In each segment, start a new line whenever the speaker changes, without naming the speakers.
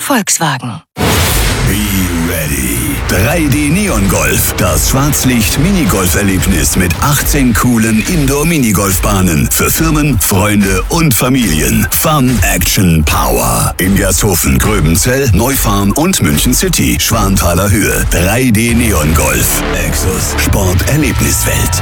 Volkswagen.
Be ready. 3D Neon Golf, das Schwarzlicht-Minigolf-Erlebnis mit 18 coolen Indoor-Minigolfbahnen für Firmen, Freunde und Familien. Fun, Action, Power. In Gershofen, Gröbenzell, Neufahrn und München City. Schwanthaler Höhe. 3D Neon Golf. Exos Sport-Erlebniswelt.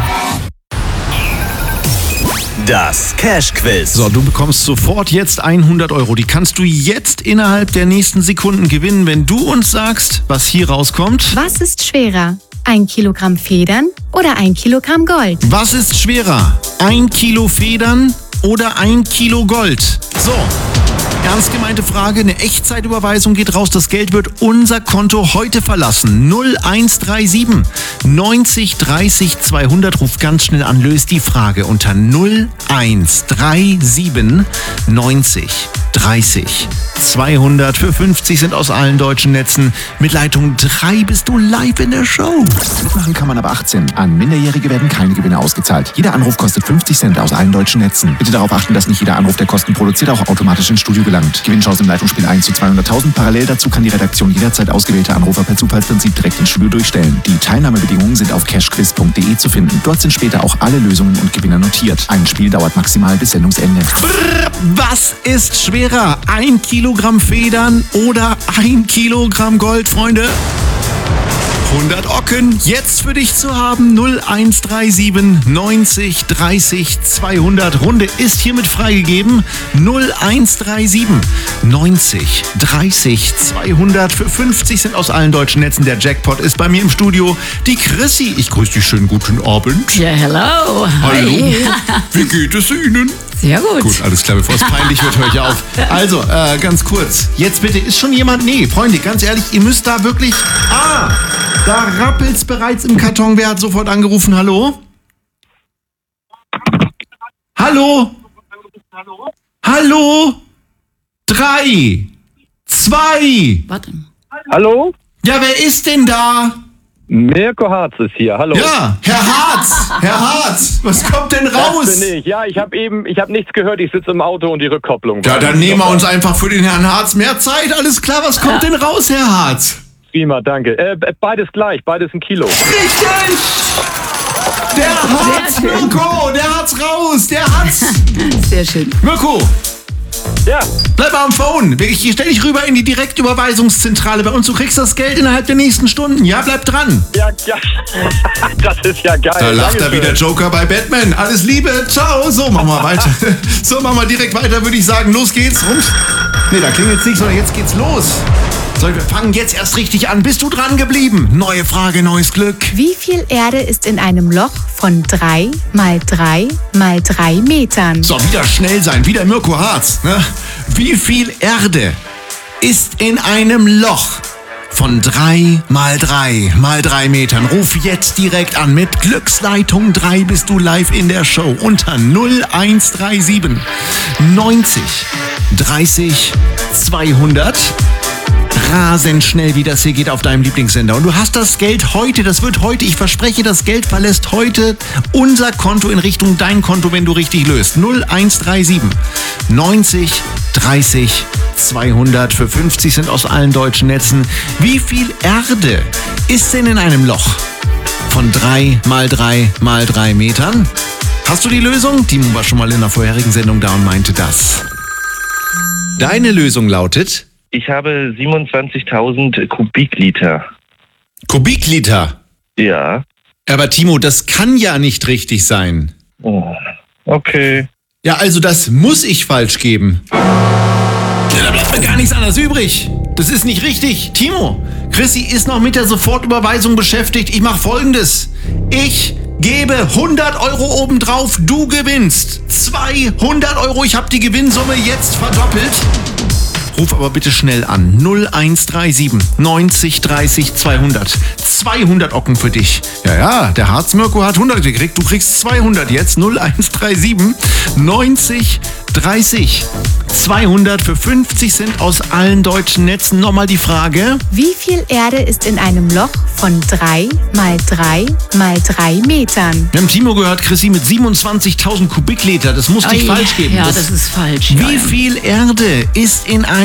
Das Cash-Quiz.
So, du bekommst sofort jetzt 100 Euro. Die kannst du jetzt innerhalb der nächsten Sekunden gewinnen, wenn du uns sagst, was hier rauskommt.
Was ist schwerer? 1 Kilogramm Federn oder 1 Kilogramm Gold?
Was ist schwerer? 1 Kilo Federn oder 1 Kilo Gold? So, ernst gemeinte Frage. Eine Echtzeitüberweisung geht raus. Das Geld wird unser Konto heute verlassen. 0137 90 30 200. Ruf ganz schnell an, löst die Frage unter 0137 90 30 200. Für 50 sind aus allen deutschen Netzen. Mit Leitung 3 bist du live in der Show.
Mitmachen kann man ab 18. An Minderjährige werden keine Gewinne ausgezahlt. Jeder Anruf kostet 50 Cent aus allen deutschen Netzen. Bitte darauf achten, dass nicht jeder Anruf, der Kosten produziert, auch automatisch ins Studio gelangt. Gewinnchance im Leitungsspiel 1 zu 200.000. Parallel dazu kann die Redaktion jederzeit ausgewählte Anrufer per Zufallsprinzip direkt ins Studio durchstellen. Die Teilnahmebedingungen sind auf cashquiz.de zu finden. Dort sind später auch alle Lösungen und Gewinner notiert. Ein Spiel dauert maximal bis Sendungsende.
Was ist schwerer? 1 Kilogramm Federn oder 1 Kilogramm Gold, Freunde? 100 Ocken jetzt für dich zu haben. 0137 90 30 200. Runde ist hiermit freigegeben. 0137 90 30 200. Für 50 sind aus allen deutschen Netzen. Der Jackpot ist bei mir im Studio. Die Chrissy. Ich grüße dich, schönen guten Abend.
Ja, hello.
Hallo.
Hi.
Wie geht es Ihnen?
Sehr gut.
Gut, alles klar, bevor es peinlich wird, höre ich auf. Also, ganz kurz. Jetzt bitte, ist schon jemand? Nee, Freunde, ganz ehrlich, ihr müsst da wirklich... Da rappelt's bereits im Karton. Wer hat sofort angerufen? Hallo? Hallo? Hallo? 3, 2.
Warte.
Hallo?
Ja, wer ist denn da?
Mirko Harz ist hier, hallo.
Ja, Herr Harz, was kommt denn raus?
Das bin ich. Ja, ich habe nichts gehört, ich sitze im Auto und die Rückkopplung.
Ja, dann nehmen wir uns einfach für den Herrn Harz mehr Zeit. Alles klar, was kommt denn raus, Herr Harz?
Prima, danke. Beides gleich, beides 1 Kilo.
Richtig! Der Harz, Mirko, der hat's raus, der hat's.
Sehr schön.
Mirko,
Ja,
bleib mal am Phone. Ich stell dich rüber in die Direktüberweisungszentrale bei uns. Du kriegst das Geld innerhalb der nächsten Stunden. Ja, bleib dran.
ja. Das ist ja geil.
Da lacht er
Dankeschön.
wie der Joker bei Batman. Alles Liebe, ciao. So, machen wir weiter. So, machen wir direkt weiter, würde ich sagen. Los geht's. Rums. Nee, da klingelt's nicht, sondern jetzt geht's los. So, wir fangen jetzt erst richtig an. Bist du dran geblieben? Neue Frage, neues Glück.
Wie viel Erde ist in einem Loch von 3 mal 3 mal 3 Metern?
So, wieder schnell sein. Wieder Mirko Harz. Ne? Wie viel Erde ist in einem Loch von 3 mal 3 mal 3 Metern? Ruf jetzt direkt an. Mit Glücksleitung 3 bist du live in der Show. Unter 0137 90 30 200. Rasend schnell, wie das hier geht auf deinem Lieblingssender. Und du hast das Geld heute, das wird heute, ich verspreche, das Geld verlässt heute unser Konto in Richtung dein Konto, wenn du richtig löst. 0137 90 30 200. Für 50 sind aus allen deutschen Netzen. Wie viel Erde ist denn in einem Loch von 3 mal 3 mal 3 Metern? Hast du die Lösung? Timo war schon mal in der vorherigen Sendung da und meinte das. Deine Lösung lautet...
Ich habe 27.000 Kubikliter.
Kubikliter?
Ja.
Aber Timo, das kann ja nicht richtig sein.
Oh, okay.
Ja, also das muss ich falsch geben. Ja, da bleibt mir gar nichts anderes übrig. Das ist nicht richtig. Timo, Chrissy ist noch mit der Sofortüberweisung beschäftigt. Ich mache Folgendes. Ich gebe 100 Euro obendrauf. Du gewinnst 200 Euro. Ich habe die Gewinnsumme jetzt verdoppelt. Ruf aber bitte schnell an. 0137 90 30 200. 200 Ocken für dich. Ja, der Harz Mirko hat 100 gekriegt. Du kriegst 200 jetzt. 0137 90 30 200. Für 50 sind aus allen deutschen Netzen. Nochmal die Frage.
Wie viel Erde ist in einem Loch von 3 mal 3 mal 3 Metern?
Wir haben Timo gehört, Chrissy, mit 27.000 Kubikliter. Das muss dich falsch geben.
Ja, das ist falsch.
Wie viel Erde ist in einem